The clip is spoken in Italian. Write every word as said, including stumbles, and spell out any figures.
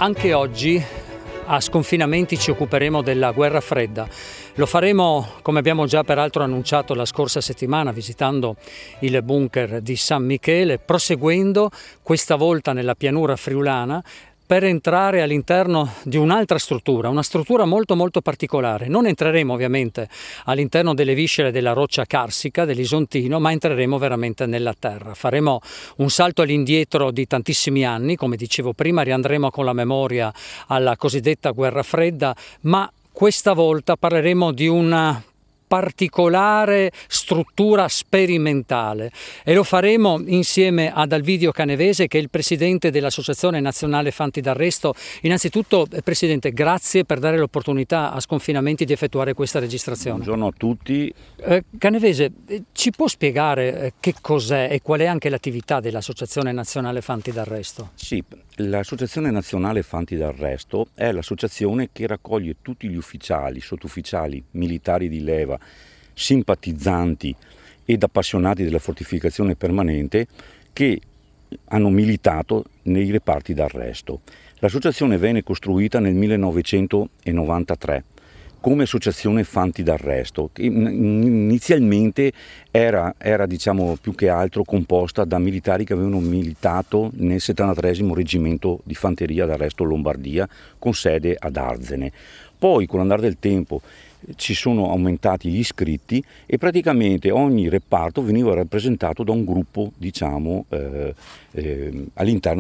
Anche oggi a Sconfinamenti ci occuperemo della guerra fredda. Lo faremo, come abbiamo già peraltro annunciato la scorsa settimana, visitando il bunker di San Michele, proseguendo questa volta nella pianura friulana per entrare all'interno di un'altra struttura, una struttura molto molto particolare. Non entreremo ovviamente all'interno delle viscere della roccia carsica dell'Isontino, ma entreremo veramente nella terra. Faremo un salto all'indietro di tantissimi anni, come dicevo prima, riandremo con la memoria alla cosiddetta guerra fredda, ma questa volta parleremo di una particolare struttura sperimentale e lo faremo insieme ad Alvidio Canevese, che è il presidente dell'Associazione Nazionale Fanti d'Arresto. Innanzitutto, Presidente, grazie per dare l'opportunità a Sconfinamenti di effettuare questa registrazione. Buongiorno a tutti. Eh, Canevese, ci può spiegare eh, che cos'è e qual è anche l'attività dell'Associazione Nazionale Fanti d'Arresto? Sì, l'Associazione Nazionale Fanti d'Arresto è l'associazione che raccoglie tutti gli ufficiali, sottufficiali, militari di leva, simpatizzanti ed appassionati della fortificazione permanente che hanno militato nei reparti d'arresto. L'associazione venne costruita nel millenovecentonovantatré come associazione Fanti d'Arresto, che inizialmente era, era diciamo più che altro composta da militari che avevano militato nel settantatreesimo Reggimento di Fanteria d'Arresto Lombardia con sede ad Arzene. Poi con l'andare del tempo ci sono aumentati gli iscritti e praticamente ogni reparto veniva rappresentato da un gruppo, diciamo, eh, eh, all'interno